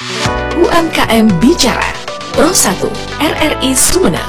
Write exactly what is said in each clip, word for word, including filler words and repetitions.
U M K M Bicara Pro satu R R I Sumeneb.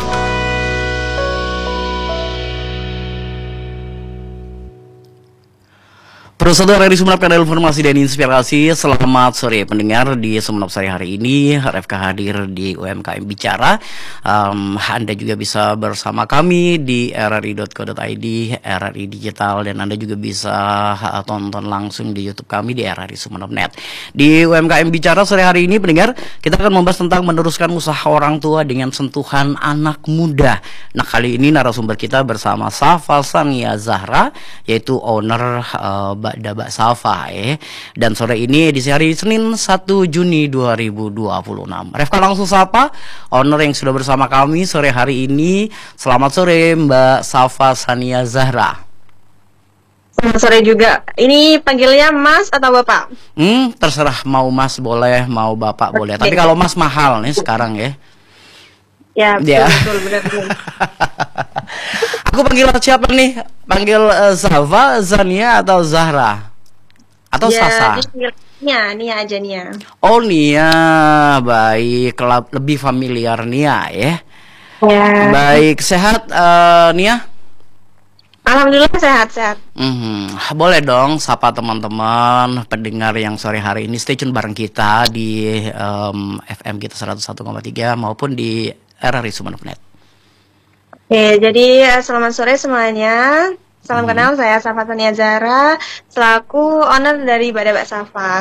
Pro satu R R I Sumeneb, kanal informasi dan inspirasi. Selamat sore pendengar di Sumeneb sore hari ini. R F K hadir di U M K M Bicara. um, Anda juga bisa bersama kami di r r i dot co dot i d, R R I Digital, dan Anda juga bisa uh, tonton langsung di YouTube kami di R R I Sumeneb dot net. Di U M K M Bicara sore hari ini pendengar, kita akan membahas tentang meneruskan usaha orang tua dengan sentuhan anak muda. Nah, kali ini narasumber kita bersama Safa Sania Zahra, yaitu owner uh, Daba Safa, eh. Dan sore ini edisi hari Senin satu Juni dua ribu dua puluh enam. Refka langsung sapa owner yang sudah bersama kami sore hari ini. Selamat sore Mbak Safa Sania Zahra. Selamat sore juga. Ini panggilnya Mas atau Bapak? Hmm, terserah, mau Mas boleh, mau Bapak boleh. Tapi kalau Mas mahal nih sekarang ya. Ya, betul, Ya. betul, benar, benar. Aku panggil siapa nih? Panggil uh, Safa, Zania, atau Zahra? Atau Ya, Sasa? dipanggil Nia, Nia aja Nia. Oh, Nia. Baik, Kelab- lebih familiar Nia ya. Ya. Baik, sehat uh, Nia? Alhamdulillah sehat-sehat. Mhm. Boleh dong sapa teman-teman pendengar yang sore hari ini stay tune bareng kita di um, F M kita seratus satu koma tiga maupun di R R I Sumeneb dot net. Oke, jadi eh, selamat sore semuanya. Salam Hmm. kenal, saya Safa Sania Zahra, selaku owner dari Daba Safa.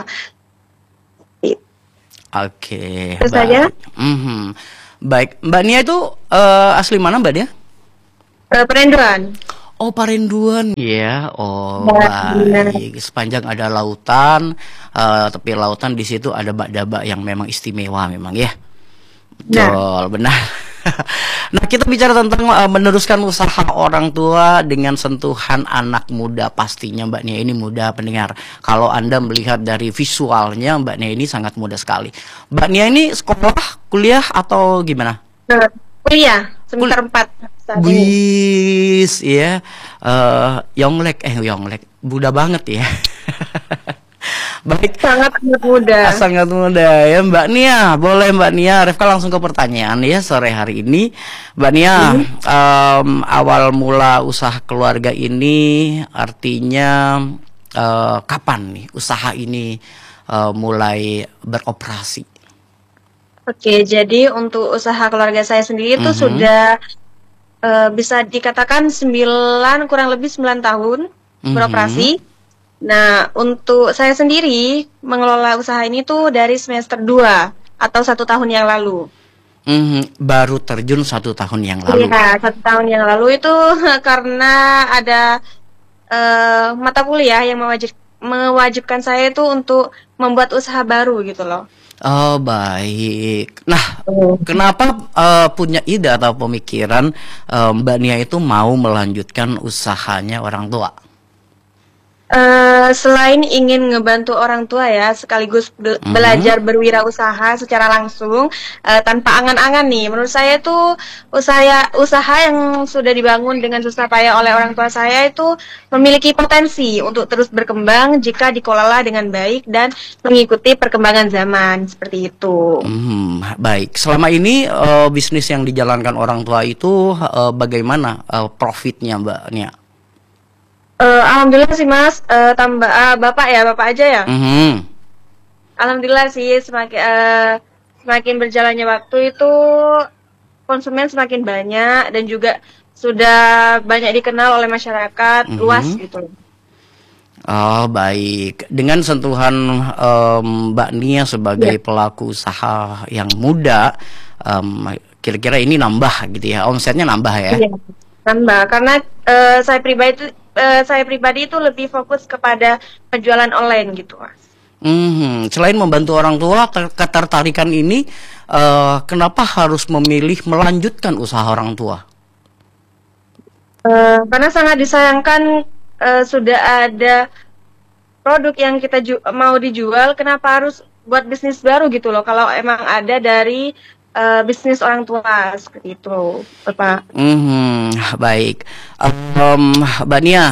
Oke, Terus baik. saja? Mhm. Baik, Mbak Nia itu eh, asli mana Mbak Nia? Eh, Perenduan. Oh, Parinduan ya. Oh, Ya, benar. baik. Sepanjang ada lautan, eh, tepi lautan di situ ada bak-daba yang memang istimewa memang ya. Betul, benar. Nah, kita bicara tentang uh, meneruskan usaha orang tua dengan sentuhan anak muda. Pastinya Mbak Nia ini muda pendengar. Kalau Anda melihat dari visualnya, Mbak Nia ini sangat muda sekali. Mbak Nia ini sekolah, kuliah, atau gimana? Nah, kuliah semester empat saat ini. Wis, ya, uh, Yonglek, eh Yonglek, muda banget ya. Baik. Sangat sangat muda. Ah, sangat muda ya Mbak Nia. Boleh Mbak Nia, Refka langsung ke pertanyaan ya sore hari ini. Mbak Nia, um, awal mula usaha keluarga ini artinya uh, kapan nih usaha ini uh, mulai beroperasi? Oke, jadi untuk usaha keluarga saya sendiri itu Mhm. sudah eh, bisa dikatakan sembilan kurang lebih sembilan tahun Mhm. beroperasi. Nah, untuk saya sendiri mengelola usaha ini tuh dari semester dua atau satu tahun yang lalu. Mhm, baru terjun satu tahun yang lalu. Iya, satu tahun yang lalu itu karena ada eh, mata kuliah yang mewajib, mewajibkan saya itu untuk membuat usaha baru gitu loh. Oh, baik. Nah, kenapa uh, punya ide atau pemikiran uh, Mbak Nia itu mau melanjutkan usahanya orang tua? Eh, selain ingin ngebantu orang tua ya, sekaligus be- Mhm. belajar berwirausaha secara langsung eh, tanpa angan-angan nih. Menurut saya itu usaha usaha yang sudah dibangun dengan susah payah oleh orang tua saya itu memiliki potensi untuk terus berkembang jika dikelola dengan baik dan mengikuti perkembangan zaman seperti itu. Hmm, baik. Selama ini uh, bisnis yang dijalankan orang tua itu uh, bagaimana uh, profitnya Mbak Nia? Eh, Alhamdulillah sih Mas, eh, tambah ah, Bapak ya, Bapak aja ya. Mhm. Alhamdulillah sih semakin eh, semakin berjalannya waktu itu konsumen semakin banyak dan juga sudah banyak dikenal oleh masyarakat Mhm. luas gitu. Oh, baik. Dengan sentuhan um, Mbak Nia sebagai Ya. pelaku usaha yang muda, um, kira-kira ini nambah gitu ya, omsetnya nambah ya? Iya. Nambah karena eh, saya pribadi itu eh, saya pribadi itu lebih fokus kepada penjualan online gitu, Mas. Mhm. Selain membantu orang tua, ter- ketertarikan ini eh, kenapa harus memilih melanjutkan usaha orang tua? Eh, karena sangat disayangkan eh, sudah ada produk yang kita ju- mau dijual, kenapa harus buat bisnis baru gitu loh? Kalau emang ada dari eh, bisnis orang tua seperti itu, Bapak. Mhm. Baik, Em, Mbak Nia,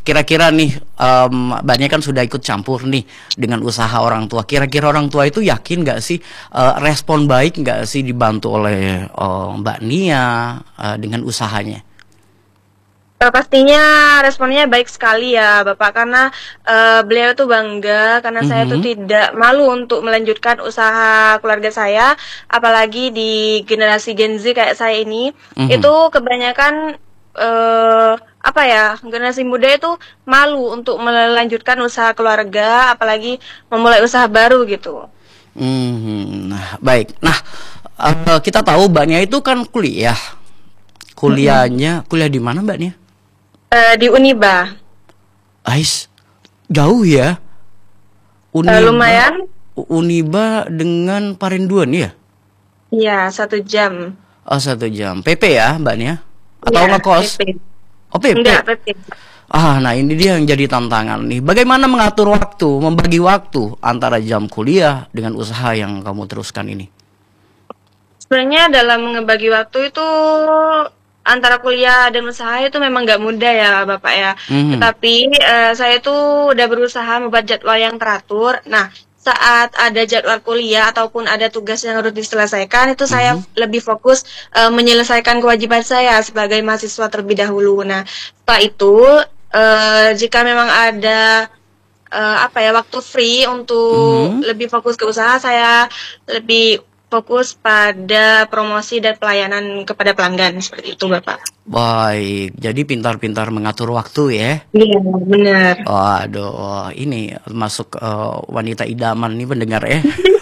kira-kira nih, um, banyak kan sudah ikut campur nih dengan usaha orang tua. Kira-kira orang tua itu yakin nggak sih, uh, respon baik nggak sih dibantu oleh uh, Mbak Nia uh, dengan usahanya? Eh, pastinya responnya baik sekali ya Bapak, karena eh, beliau tuh bangga karena saya tuh Mhm, tidak malu untuk melanjutkan usaha keluarga saya, apalagi di generasi Gen Z kayak saya ini, itu mhm. kebanyakan eh apa ya, generasi muda itu malu untuk melanjutkan usaha keluarga, apalagi memulai usaha baru gitu. Mhm. Nah, baik. Nah, eh, kita tahu Mbak Nia itu kan kuliah. Mm-mm. Kuliahnya, kuliah di mana Mbak Nia? Eh, di Uniba. Ais, jauh ya. Eh, Uniba, lumayan, Uniba dengan Parenduan ya? iya satu jam. Oh, satu jam. P P ya, Mbak Nia? Atau Iya, ngekos? P P. Oh, P P. Enggak, P P. Ah, nah ini dia yang jadi tantangan nih. Bagaimana mengatur waktu, membagi waktu antara jam kuliah dengan usaha yang kamu teruskan ini? Sebenarnya dalam ngebagi waktu itu antara kuliah dan usaha itu memang nggak mudah ya Bapak ya. Mhm, Tetapi eh, saya tuh udah berusaha membuat jadwal yang teratur. Nah, saat ada jadwal kuliah ataupun ada tugas yang harus diselesaikan, itu saya mhm, lebih fokus eh, menyelesaikan kewajiban saya sebagai mahasiswa terlebih dahulu. Nah, setelah itu eh, jika memang ada eh, apa ya waktu free untuk mhm. lebih fokus ke usaha, saya lebih fokus pada promosi dan pelayanan kepada pelanggan seperti itu Bapak. Baik, jadi pintar-pintar mengatur waktu ya. Iya, benar. Waduh, ini masuk eh, wanita idaman nih pendengar ya.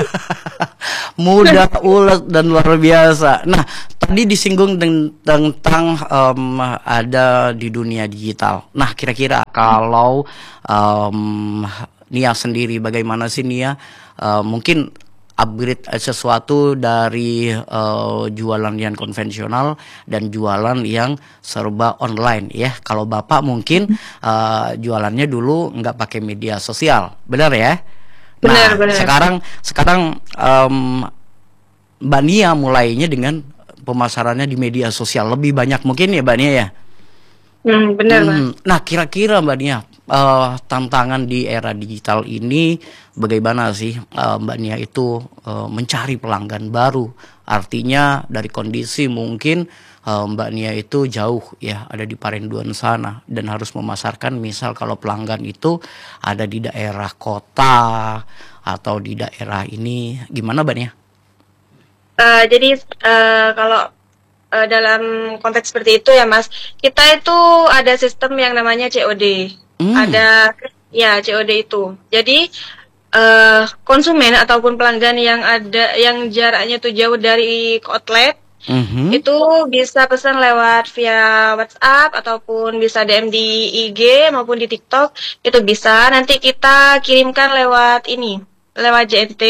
Mudah, ulet dan luar biasa. Nah, tadi disinggung ten- tentang em, ada di dunia digital. Nah, kira-kira kalau em, Nia sendiri, bagaimana sih Nia? Eh, mungkin upgrade eh, sesuatu dari eh, jualan yang konvensional dan jualan yang serba online ya. Kalau Bapak mungkin eh, jualannya dulu nggak pakai media sosial, benar ya? Nah, Benar-benar. sekarang sekarang em, Mbak Nia mulainya dengan pemasarannya di media sosial lebih banyak mungkin ya Mbak Nia ya. Hmm, benar Mas. Hmm, nah kira-kira Mbak Nia, eh, tantangan di era digital ini bagaimana sih eh, Mbak Nia itu eh, mencari pelanggan baru? Artinya dari kondisi mungkin eh, Mbak Nia itu jauh ya, ada di Parenduan sana dan harus memasarkan misal kalau pelanggan itu ada di daerah kota atau di daerah ini, gimana Mbak Nia? Eh, jadi eh, kalau eh, dalam konteks seperti itu ya Mas, kita itu ada sistem yang namanya C O D. Hmm, Ada ya C O D itu. Jadi eh, konsumen ataupun pelanggan yang ada yang jaraknya tuh jauh dari outlet mhm, itu bisa pesan lewat via WhatsApp ataupun bisa D M di I G maupun di TikTok, itu bisa. Nanti kita kirimkan lewat ini, lewat J N T,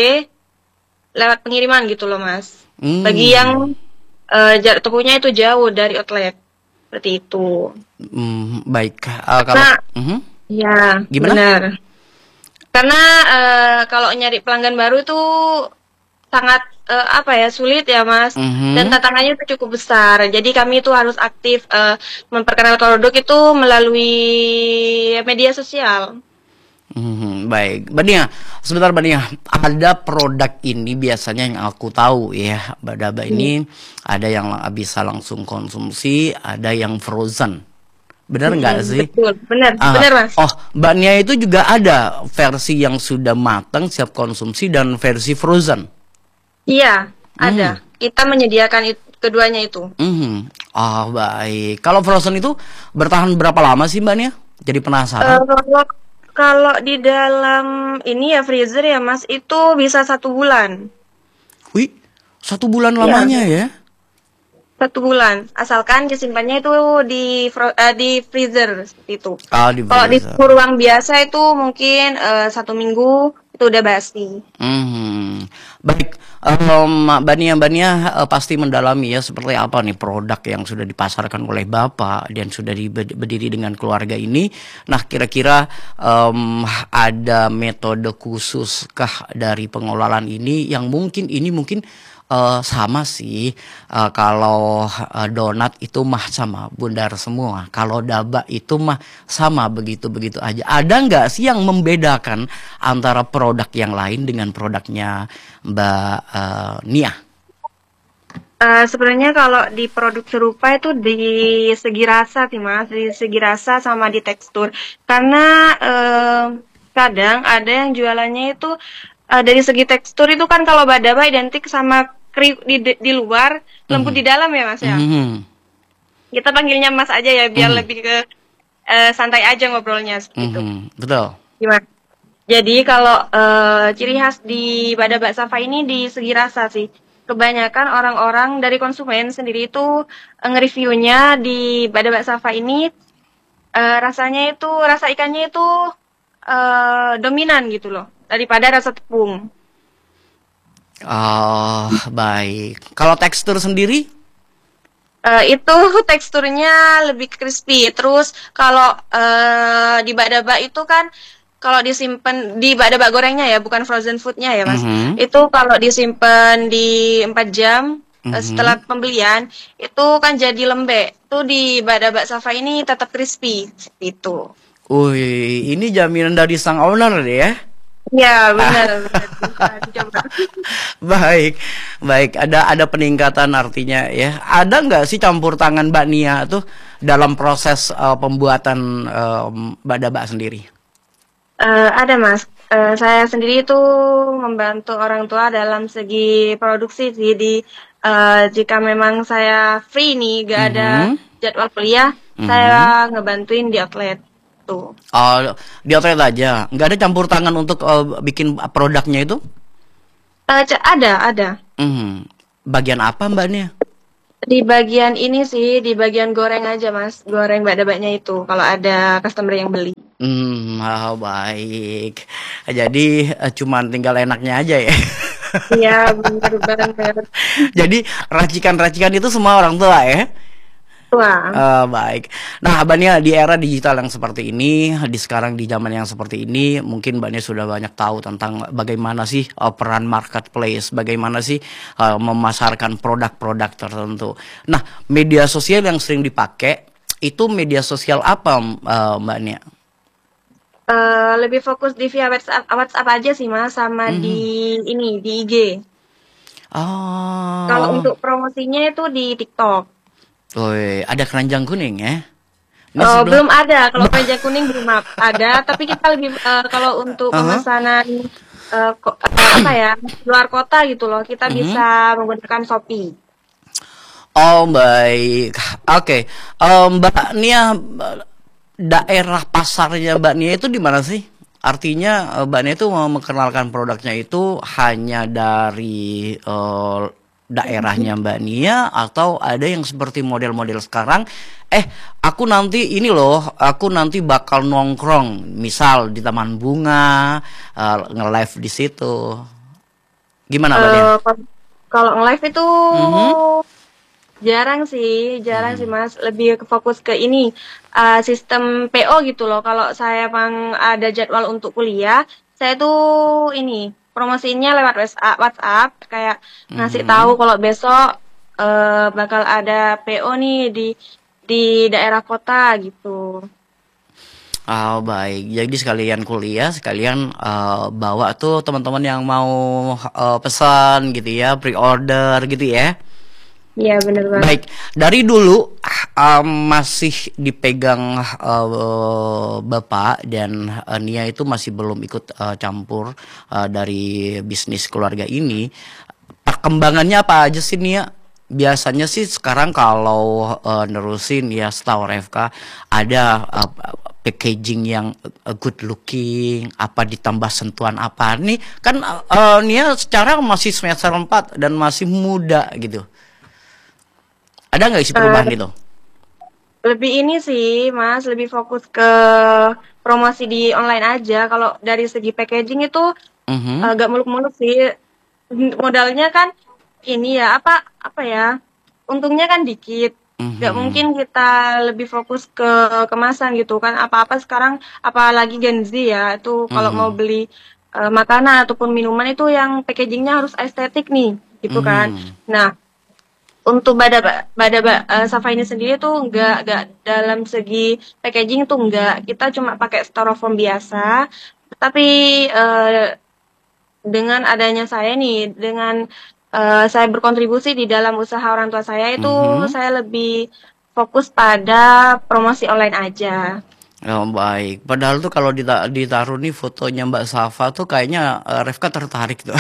lewat pengiriman gitu loh Mas. Bagi hmm, yang eh, jarak tempuhnya itu jauh dari outlet, seperti itu. hmm, baik. Eh, kalau Nah, mhm, ya gimana? benar. Karena eh, kalau nyari pelanggan baru itu sangat eh, apa ya sulit ya Mas, dan Mhm. tantangannya itu cukup besar. Jadi kami itu harus aktif eh, memperkenalkan produk itu melalui media sosial. Mhm, baik, Mbak Nia, sebentar Mbak Nia, ada produk ini biasanya yang aku tahu ya, Mbak Daba Hmm, ini ada yang lang- bisa langsung konsumsi, ada yang frozen, benar nggak mm-mm, sih? betul, benar, Ah, benar Mas. oh, Mbak Nia itu juga ada versi yang sudah matang siap konsumsi dan versi frozen. Iya, Hmm, ada. Kita menyediakan it- keduanya itu. mhm. Ah, baik. Kalau frozen itu bertahan berapa lama sih Mbak Nia? Jadi Eh, penasaran. kalau kalau di dalam ini ya freezer ya Mas itu bisa satu bulan. Wih, satu bulan Iya, lamanya ya? satu bulan. Asalkan disimpannya itu di fro- eh, di freezer seperti itu. Ah, di Kalau di freezer. suhu ruang biasa itu mungkin eh, satu minggu itu udah basi. Mhm. Baik, em, Mbak Nia, Mbak Nia eh, pasti mendalami ya seperti apa nih produk yang sudah dipasarkan oleh Bapak dan sudah dibe- berdiri dengan keluarga ini. Nah, kira-kira em, ada metode khusus kah dari pengelolaan ini yang mungkin ini mungkin Eh, sama sih, eh, kalau eh, donat itu mah sama bundar semua. Kalau daba itu mah sama begitu-begitu aja. Ada nggak sih yang membedakan antara produk yang lain dengan produknya Mbak eh, Nia? Eh, sebenarnya kalau di produk serupa itu di segi rasa sih Mas, di segi rasa sama di tekstur. Karena eh, kadang ada yang jualannya itu eh, dari segi tekstur itu kan kalau badaba identik sama kri di, di luar, lembut Mhm, di dalam ya Mas ya. mhm, Kita panggilnya Mas aja ya biar mhm, lebih ke eh, santai aja ngobrolnya seperti itu. mhm, betul. Gimana? Jadi kalau eh, ciri khas di Badaba Safa ini di segi rasa sih. Kebanyakan orang-orang dari konsumen sendiri itu eh, nge-reviewnya di Badaba Safa ini eh, rasanya itu rasa ikannya itu eh, dominan gitu loh daripada rasa tepung. Oh, baik. Kalau tekstur sendiri? Eh, itu teksturnya lebih crispy. Terus kalau eh, di badaba itu kan kalau disimpan di badaba gorengnya ya, bukan frozen foodnya ya Mas. Mhm, Itu kalau disimpan di empat jam eh, setelah mhm. pembelian itu kan jadi lembek. Itu di badaba Safa ini tetap crispy seperti itu. Wih, ini jaminan dari sang owner deh ya. Ya benar, benar bisa dicoba. Baik, baik. Ada ada peningkatan artinya ya. Ada nggak sih campur tangan Mbak Nia tuh dalam proses eh, pembuatan eh, Mbak Daba sendiri? Eh, ada Mas. Eh, saya sendiri itu membantu orang tua dalam segi produksi sih di eh, jika memang saya free nih, gak ada Mhm, jadwal kuliah, mhm. saya ngebantuin di outlet tuh. Oh, di outlet aja. Nggak ada campur tangan untuk eh, bikin produknya itu? Eh, ca- ada, ada. Mhm. Bagian apa Mbak Nia? Di bagian ini sih, di bagian goreng aja Mas, goreng badabaknya itu kalau ada customer yang beli. Hmm, oh, baik. Jadi eh, cuman tinggal enaknya aja ya. Iya, benar banget. Jadi racikan-racikan itu semua orang tua ya. Wah. Eh, baik. Nah, Bania di era digital yang seperti ini, di sekarang di zaman yang seperti ini, mungkin Bania sudah banyak tahu tentang bagaimana sih eh, peran marketplace, bagaimana sih eh, memasarkan produk-produk tertentu. Nah, media sosial yang sering dipakai itu media sosial apa, eh, Mbak Nia? Eh, lebih fokus di via WhatsApp, WhatsApp aja sih Mas, sama di Mhm. ini di I G. Kalau Oh, untuk promosinya itu di TikTok. woi, ada keranjang kuning ya? Ini Eh, sebelah. belum ada, kalau keranjang kuning belum ap- ada, tapi kita lebih eh, kalau untuk Aha. pemesanan eh, ko- eh, apa ya luar kota gitu loh, kita Mhm. bisa menggunakan Shopee. Oh, baik. Oke. Eh, Mbak Nia, daerah pasarnya Mbak Nia itu di mana sih? Artinya eh, Mbak Nia itu mau memperkenalkan produknya itu hanya dari eh, daerahnya Mbak Nia atau ada yang seperti model-model sekarang, eh aku nanti ini loh, aku nanti bakal nongkrong, misal di Taman Bunga, eh, nge-live di situ. Gimana Mbak Nia? Eh, kalau kalau nge-live itu Mhm, jarang sih, jarang sih mhm, Mas. Lebih ke fokus ke ini eh, sistem P O gitu loh. Kalau saya emang ada jadwal untuk kuliah, saya tuh ini promosinya lewat WhatsApp, WhatsApp kayak ngasih tahu mhm. kalau besok eh, bakal ada P O nih di di daerah kota gitu. Oh, baik. Jadi sekalian kuliah, sekalian eh, bawa tuh teman-teman yang mau eh, pesan gitu ya, pre-order gitu ya. Iya bener banget. Baik, dari dulu em, masih dipegang eh, Bapak dan eh, Nia itu masih belum ikut eh, campur eh, dari bisnis keluarga ini. Perkembangannya apa aja sih Nia? Biasanya sih sekarang kalau eh, nerusin ya setahu R F K ada eh, packaging yang eh, good looking, apa ditambah sentuhan apa nih? Kan eh, Nia secara masih semester empat dan masih muda gitu. Ada nggak sih Eh, perubahan itu? lebih ini sih Mas, lebih fokus ke promosi di online aja. Kalau dari segi packaging itu Mhm, agak muluk-muluk sih. Modalnya kan ini ya apa apa ya? Untungnya kan dikit. Gak mhm, mungkin kita lebih fokus ke kemasan gitu kan. Apa-apa sekarang apalagi Gen Z ya, itu kalau mau mhm, beli eh, makanan ataupun minuman itu yang packagingnya harus estetik nih. gitu kan. Nah, untuk Bada Bada uh, Safa ini sendiri tuh nggak nggak dalam segi packaging tuh nggak, kita cuma pakai styrofoam biasa. Tapi uh, dengan adanya saya nih, dengan uh, saya berkontribusi di dalam usaha orang tua saya itu, Mhm. saya lebih fokus pada promosi online aja. Oh, baik. Padahal tuh kalau dita- ditaruh nih fotonya Mbak Safa tuh kayaknya eh, Refka tertarik tuh.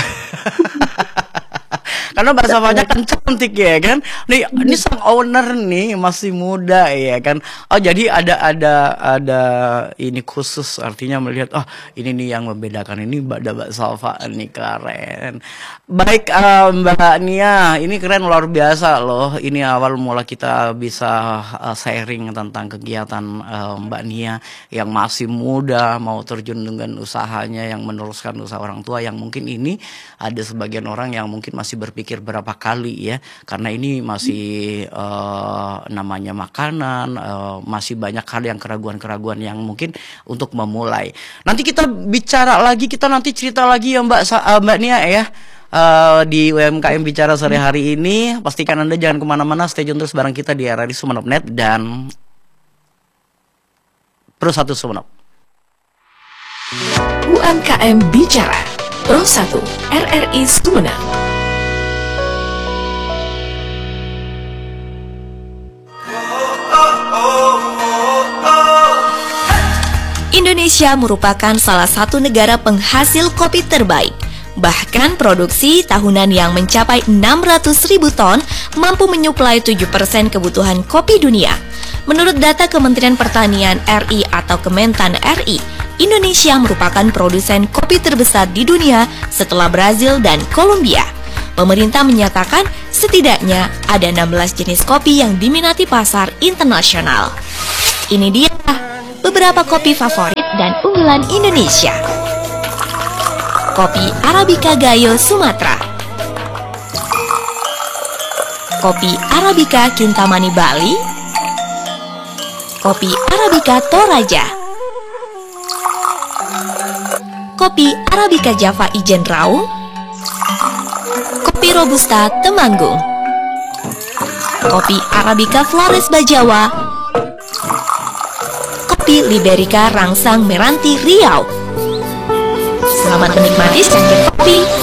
Karena Mbak Safanya kan cantik ya kan. Nih, ini sang owner nih masih muda ya kan. Oh, jadi ada ada ada ini khusus, artinya melihat oh ini nih yang membedakan ini Mbak Mbak Safa nih, keren. Baik, eh, Mbak Nia, ini keren luar biasa loh. Ini awal mula kita bisa eh, sharing tentang kegiatan eh, Mbak Nia yang masih muda mau terjun dengan usahanya, yang meneruskan usaha orang tua, yang mungkin ini ada sebagian orang yang mungkin masih berpikir berapa kali ya, karena ini masih eh, namanya makanan, eh, masih banyak hal yang keraguan-keraguan yang mungkin untuk memulai. Nanti kita bicara lagi, kita nanti cerita lagi ya Mbak Sa- eh, Mbak Nia ya. eh, di U M K M Bicara sore hari ini. Pastikan Anda jangan kemana-mana, stay tune terus bareng kita di R R I Sumeneb Net dan Pro satu Sumeneb. U M K M Bicara Pro satu R R I Sumeneb. Indonesia merupakan salah satu negara penghasil kopi terbaik. Bahkan produksi tahunan yang mencapai enam ratus ribu ton mampu menyuplai tujuh persen kebutuhan kopi dunia. Menurut data Kementerian Pertanian R I atau Kementan R I, Indonesia merupakan produsen kopi terbesar di dunia setelah Brazil dan Kolombia. Pemerintah menyatakan setidaknya ada enam belas jenis kopi yang diminati pasar internasional. Ini dia beberapa kopi favorit dan unggulan Indonesia. Kopi Arabica Gayo Sumatera, kopi Arabica Kintamani Bali, kopi Arabica Toraja, kopi Arabica Java Ijen Raung, kopi Robusta Temanggung, kopi Arabica Flores Bajawa, kopi Liberica Rangsang Meranti Riau. Selamat menikmati secangkir kopi.